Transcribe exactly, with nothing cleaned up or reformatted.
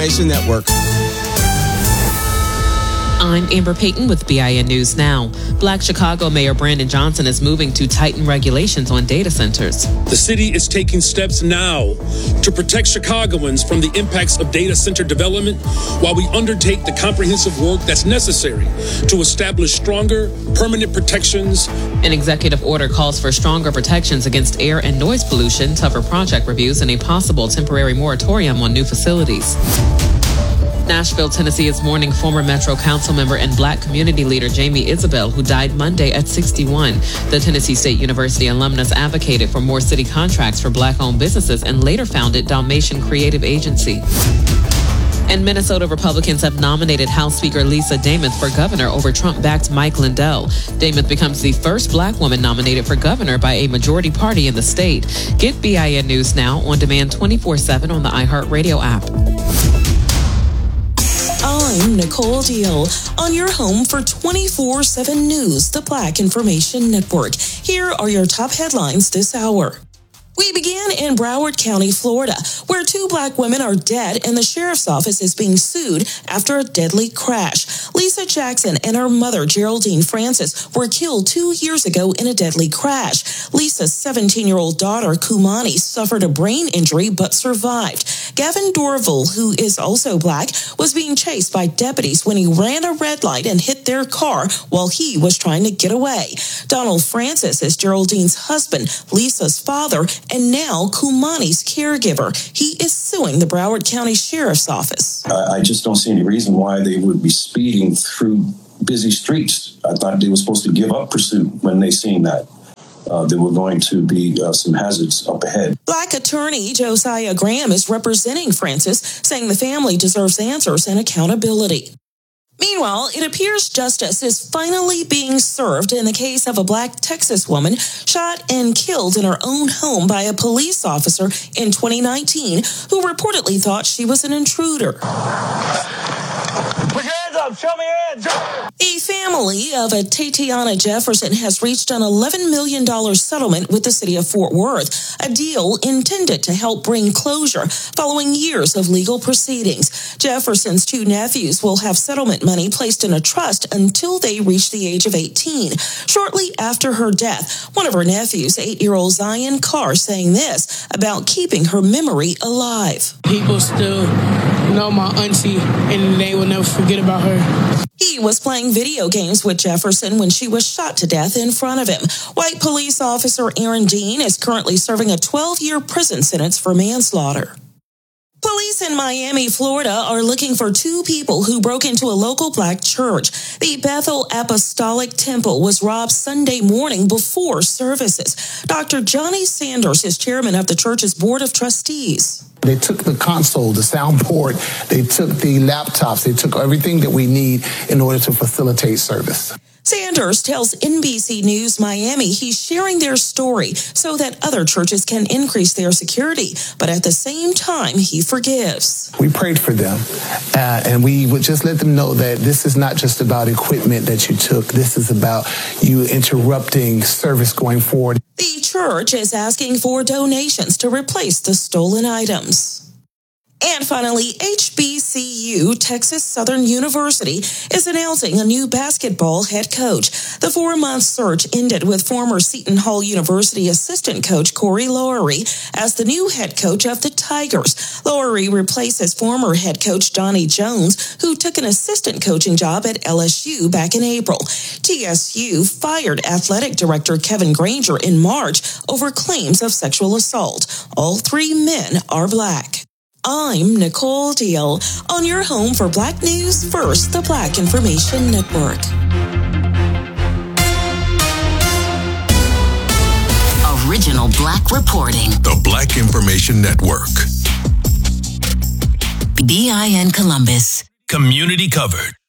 Network. I'm Amber Payton with B I N News Now. Black Chicago Mayor Brandon Johnson is moving to tighten regulations on data centers. The city is taking steps now to protect Chicagoans from the impacts of data center development while we undertake the comprehensive work that's necessary to establish stronger, permanent protections. An executive order calls for stronger protections against air and noise pollution, tougher project reviews, and a possible temporary moratorium on new facilities. Nashville, Tennessee is mourning former Metro Council member and Black community leader Jamie Isabel, who died Monday at sixty-one. The Tennessee State University alumnus advocated for more city contracts for Black-owned businesses and later founded Dalmatian Creative Agency. And Minnesota Republicans have nominated House Speaker Lisa Demuth for governor over Trump-backed Mike Lindell. Demuth becomes the first Black woman nominated for governor by a majority party in the state. Get B I N News Now on demand twenty-four seven on the iHeartRadio app. I'm Nicole Deal on your home for twenty-four seven News, the Black Information Network. Here are your top headlines this hour. We begin in Broward County, Florida, where two Black women are dead and the sheriff's office is being sued after a deadly crash. Lisa Jackson and her mother, Geraldine Francis, were killed two years ago in a deadly crash. Lisa's seventeen-year-old daughter, Kumani, suffered a brain injury but survived. Gavin Dorval, who is also Black, was being chased by deputies when he ran a red light and hit their car while he was trying to get away. Donald Francis is Geraldine's husband, Lisa's father, and now Kumani's caregiver. He is suing the Broward County Sheriff's Office. I just don't see any reason why they would be speeding through busy streets. I thought they were supposed to give up pursuit when they seen that. Uh, there were going to be uh, some hazards up ahead. Black attorney Josiah Graham is representing Francis, saying the family deserves answers and accountability. Meanwhile, it appears justice is finally being served in the case of a Black Texas woman shot and killed in her own home by a police officer in twenty nineteen who reportedly thought she was an intruder. Put your hands up. Show me your hands. A family of a Tatiana Jefferson has reached an eleven million dollars settlement with the city of Fort Worth, a deal intended to help bring closure following years of legal proceedings. Jefferson's two nephews will have settlement money placed in a trust until they reach the age of eighteen. Shortly after her death, one of her nephews, eight-year-old Zion Carr, saying this about keeping her memory alive. People still know my auntie, and they will never forget about her. He was playing video games with Jefferson when she was shot to death in front of him. White police officer Aaron Dean is currently serving a twelve-year prison sentence for manslaughter. Police in Miami, Florida are looking for two people who broke into a local Black church. The Bethel Apostolic Temple was robbed Sunday morning before services. Doctor Johnny Sanders is chairman of the church's board of trustees. They took the console, the soundboard, they took the laptops, they took everything that we need in order to facilitate service. Sanders tells N B C News Miami he's sharing their story so that other churches can increase their security, but at the same time, he forgives. We prayed for them, uh, and we would just let them know that this is not just about equipment that you took. This is about you interrupting service going forward. The church is asking for donations to replace the stolen items. And finally, H B C U, Texas Southern University, is announcing a new basketball head coach. The four-month search ended with former Seton Hall University assistant coach Corey Lowery as the new head coach of the Tigers. Lowery replaces former head coach Donnie Jones, who took an assistant coaching job at L S U back in April. T S U fired athletic director Kevin Granger in March over claims of sexual assault. All three men are Black. I'm Nicole Deal on your home for Black News First, the Black Information Network. Original Black reporting. The Black Information Network. B I N Columbus. Community covered.